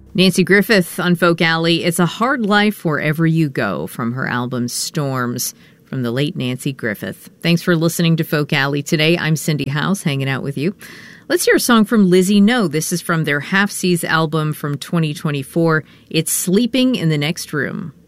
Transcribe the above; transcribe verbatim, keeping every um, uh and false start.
Nanci Griffith on Folk Alley. It's a hard life wherever you go, from her album Storms, from the late Nanci Griffith. Thanks for listening to Folk Alley today. I'm Cindy House, hanging out with you. Let's hear a song from Lizzie No. This is from their Half Seas album from twenty twenty-four. It's Sleeping in the Next Room.